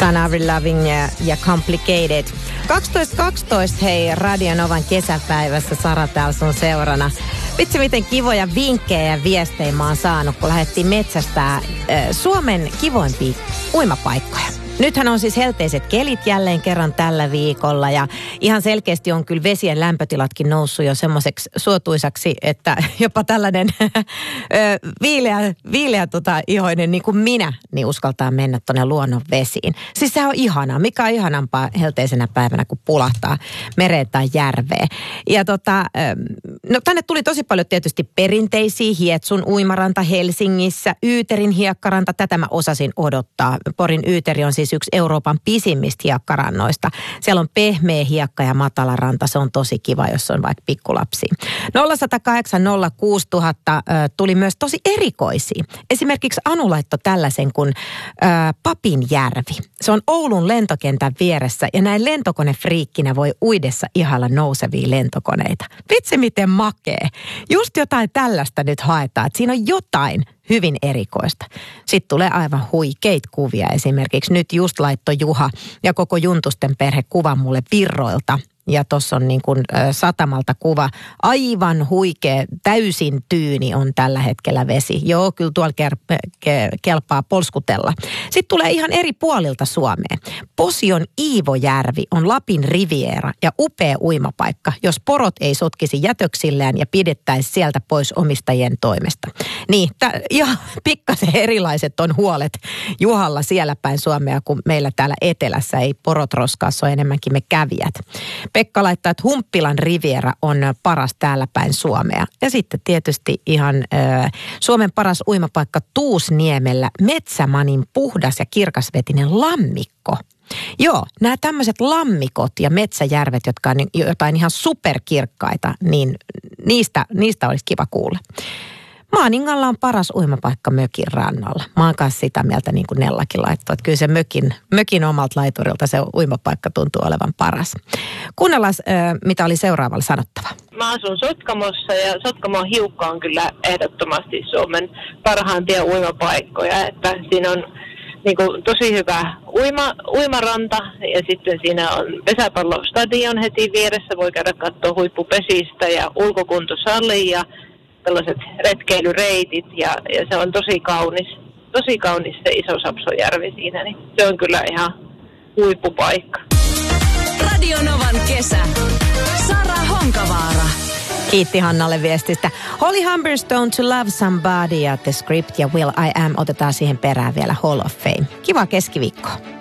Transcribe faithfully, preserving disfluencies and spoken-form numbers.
Sun Avril Lavigne ja, ja Complicated. kaksitoista kaksitoista hei Radio Novan kesäpäivässä Sara täällä sun seurana. Vitsi miten kivoja vinkkejä ja viestejä mä oon saanut, kun lähdettiin metsästää äh, Suomen kivoimpia uimapaikkoja. Nythän on siis helteiset kelit jälleen kerran tällä viikolla ja ihan selkeästi on kyllä vesien lämpötilatkin noussut jo semmoiseksi suotuisaksi, että jopa tällainen viileä, viileä tota, ihoinen niin kuin minä, niin uskaltaa mennä tuonne luonnon vesiin. Siis se on ihanaa. Mikä on ihanampaa helteisenä päivänä, kun pulahtaa mereen tai järveen. Ja tota, no tänne tuli tosi paljon tietysti perinteisiä, Hietsun uimaranta Helsingissä, Yyterin hiekkaranta, tätä mä osasin odottaa. Porin Yyteri on siis yksi Euroopan pisimmistä hiekkarannoista. Siellä on pehmeä hiekka ja matala ranta. Se on tosi kiva, jos on vaikka pikkulapsia. nolla yksi nolla kahdeksan nolla kuusi nolla nolla nolla tuli myös tosi erikoisia. Esimerkiksi Anu laittoi tällaisen kuin ä, Papinjärvi. Se on Oulun lentokentän vieressä ja näin lentokonefriikkinä voi uidessa ihailla nousevia lentokoneita. Vitsi miten makee. Just jotain tällaista nyt haetaan. Että siinä on jotain hyvin erikoista. Sitten tulee aivan huikeita kuvia. Esimerkiksi nyt just laittoi Juha ja koko Juntusten perhe kuvan mulle Virroilta. Ja tuossa on niin kuin satamalta kuva. Aivan huikea, täysin tyyni on tällä hetkellä vesi. Joo, kyllä tuolla ker- ke- kelpaa polskutella. Sitten tulee ihan eri puolilta Suomeen. Posion Iivojärvi on Lapin riviera ja upea uimapaikka, jos porot ei sotkisi jätöksillään ja pidettäisi sieltä pois omistajien toimesta. Niin, t- ihan pikkasen erilaiset on huolet Juhalla siellä päin Suomea, kun meillä täällä etelässä ei porot roskaa, se on enemmänkin me kävijät. Pekka laittaa, että Humppilan riviera on paras täällä päin Suomea. Ja sitten tietysti ihan äh, Suomen paras uimapaikka Tuusniemellä, Metsämanin puhdas ja kirkasvetinen lammikko. Joo, nämä tämmöiset lammikot ja metsäjärvet, jotka on jotain ihan superkirkkaita, niin niistä, niistä olisi kiva kuulla. Maaningalla on paras uimapaikka mökin rannalla. Mä oon kanssa sitä mieltä, niin kuin Nellakin laittoi, että kyllä se mökin, mökin omalta laiturilta se uimapaikka tuntuu olevan paras. Kuunnellaan, mitä oli seuraavalla sanottava. Mä asun Sotkamossa ja Sotkamon hiukka on kyllä ehdottomasti Suomen parhaimpia uimapaikkoja. Että siinä on niin kuin tosi hyvä uima, uimaranta ja sitten siinä on pesäpallostadion heti vieressä. Voi käydä katsoa huippupesistä ja ulkokuntosali ja tällaiset retkeilyreitit ja, ja se on tosi kaunis, tosi kaunis se iso Sapsojärvi siinä, niin se on kyllä ihan huippupaikka. Radio Novan kesä. Sara Honkavaara. Kiitti Hannalle viestistä. Holly Humberstone, To Love Somebody ja The Script ja Will I Am. Otetaan siihen perään vielä Hall of Fame. Kiva keskiviikkoa.